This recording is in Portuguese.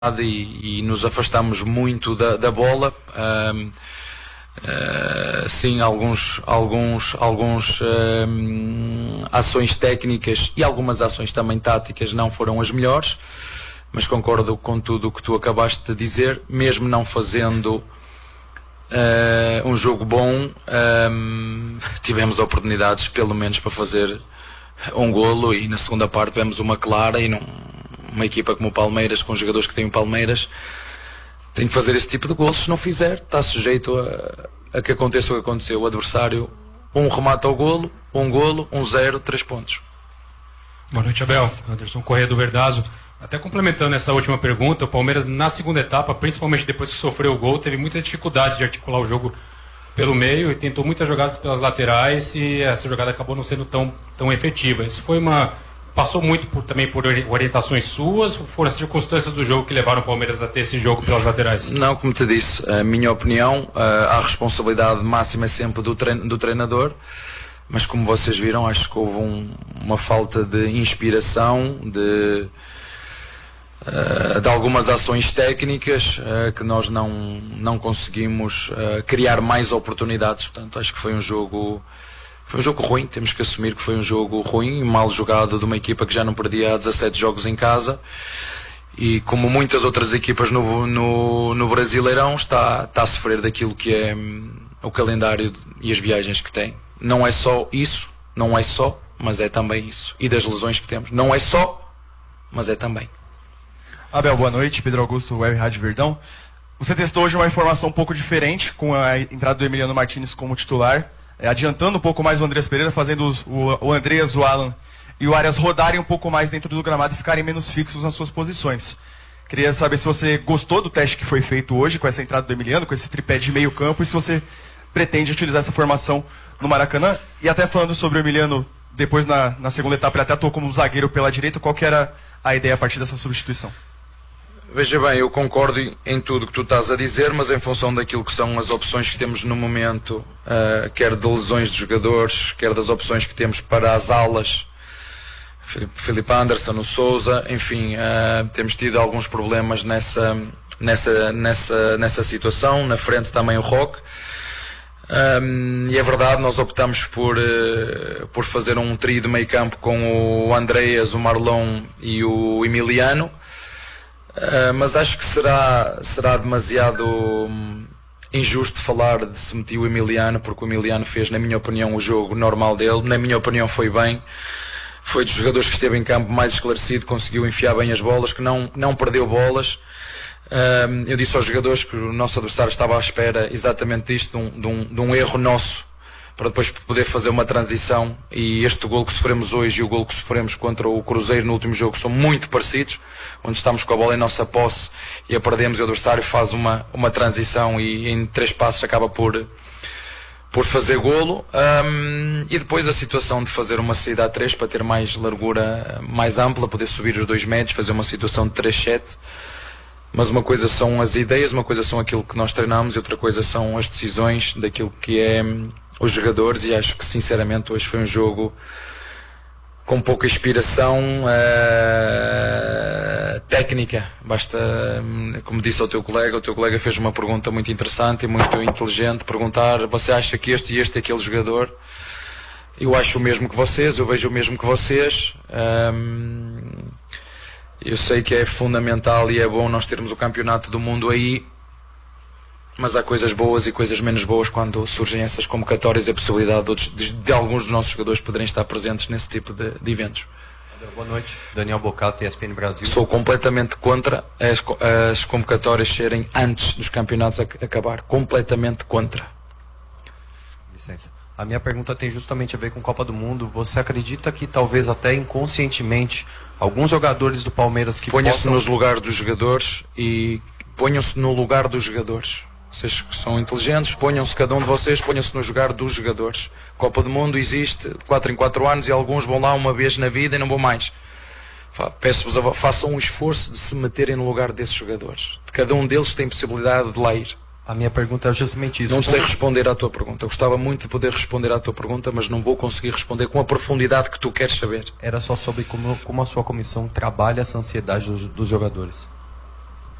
e nos afastamos muito da bola. Sim, alguns ações técnicas e algumas ações também táticas não foram as melhores, mas concordo com tudo o que tu acabaste de dizer. Mesmo não fazendo um jogo bom, tivemos oportunidades pelo menos para fazer um golo, e na segunda parte tivemos uma clara, e uma equipa como o Palmeiras, com os jogadores que têm o Palmeiras, tem que fazer esse tipo de golos. Se não fizer, está sujeito a que aconteça o que aconteceu. O adversário remata ao golo, um golo, 1-0, 3 pontos. Boa noite, Abel. Anderson Corrêa do Verdazo. Até complementando essa última pergunta, o Palmeiras na segunda etapa, principalmente depois que sofreu o gol, teve muita dificuldade de articular o jogo pelo meio e tentou muitas jogadas pelas laterais, e essa jogada acabou não sendo tão efetiva. Isso foi passou muito também por orientações suas, ou foram as circunstâncias do jogo que levaram o Palmeiras a ter esse jogo pelas laterais? Não, como te disse, a minha opinião, a responsabilidade máxima é sempre do treinador, mas como vocês viram, acho que houve uma falta de inspiração, de algumas ações técnicas, que nós não conseguimos criar mais oportunidades. Portanto, acho que foi um jogo ruim. Temos que assumir que foi um jogo ruim, mal jogado, de uma equipa que já não perdia há 17 jogos em casa, e como muitas outras equipas no Brasileirão, está a sofrer daquilo que é o calendário e as viagens que tem. Não é só isso, mas é também isso. E das lesões que temos. Não é só, mas é também. Abel, boa noite. Pedro Augusto, Web Rádio Verdão. Você testou hoje uma informação um pouco diferente, com a entrada do Emiliano Martínez como titular, adiantando um pouco mais o Andreas Pereira, fazendo o Andreas, o Alan e o Arias rodarem um pouco mais dentro do gramado e ficarem menos fixos nas suas posições. Queria saber se você gostou do teste que foi feito hoje, com essa entrada do Emiliano, com esse tripé de meio campo, e se você pretende utilizar essa formação no Maracanã. E até falando sobre o Emiliano, depois na segunda etapa ele até atuou como zagueiro pela direita, qual que era a ideia a partir dessa substituição? Veja bem, eu concordo em tudo que tu estás a dizer, mas em função daquilo que são as opções que temos no momento, quer de lesões de jogadores, quer das opções que temos para as alas, Filipe Anderson, o Sousa, enfim, temos tido alguns problemas nessa situação. Na frente também o Roque, e é verdade, nós optamos por fazer um trio de meio campo com o Andreas, o Marlon e o Emiliano. Mas acho que será demasiado injusto falar de se meter o Emiliano, porque o Emiliano fez, na minha opinião, o jogo normal dele. Na minha opinião foi bem, foi dos jogadores que esteve em campo mais esclarecido, conseguiu enfiar bem as bolas, que não perdeu bolas. Eu disse aos jogadores que o nosso adversário estava à espera exatamente disto, de um erro nosso, para depois poder fazer uma transição. E este golo que sofremos hoje e o golo que sofremos contra o Cruzeiro no último jogo são muito parecidos, onde estamos com a bola em nossa posse e a perdemos, e o adversário faz uma transição e em 3 passos acaba por fazer golo. E depois a situação de fazer uma saída a 3 para ter mais largura, mais ampla, poder subir os 2 metros, fazer uma situação de 3-7. Mas uma coisa são as ideias, uma coisa são aquilo que nós treinamos, e outra coisa são as decisões daquilo que é os jogadores. E acho que sinceramente hoje foi um jogo com pouca inspiração técnica. Basta, como disse ao teu colega fez uma pergunta muito interessante e muito inteligente, perguntar: você acha que este é aquele jogador? Eu acho o mesmo que vocês, eu vejo o mesmo que vocês. Eu sei que é fundamental e é bom nós termos o campeonato do mundo aí, mas há coisas boas e coisas menos boas quando surgem essas convocatórias e a possibilidade de alguns dos nossos jogadores poderem estar presentes nesse tipo de eventos. Boa noite, Daniel Bocato, ESPN Brasil. Sou completamente contra as convocatórias serem antes dos campeonatos acabar. Completamente contra. Licença. A minha pergunta tem justamente a ver com Copa do Mundo. Você acredita que talvez até inconscientemente alguns jogadores do Palmeiras que ponham-se nos lugares dos jogadores e ponham-se no lugar dos jogadores? Vocês que são inteligentes, ponham-se, cada um de vocês, ponham-se no lugar dos jogadores. Copa do Mundo existe de 4 em 4 anos e alguns vão lá uma vez na vida e não vão mais. Peço-vos, façam um esforço de se meterem no lugar desses jogadores. Cada um deles tem possibilidade de lá ir. A minha pergunta é justamente isso. Não sei responder à tua pergunta. Eu gostava muito de poder responder à tua pergunta, mas não vou conseguir responder com a profundidade que tu queres saber. Era só sobre como a sua comissão trabalha essa ansiedade dos jogadores.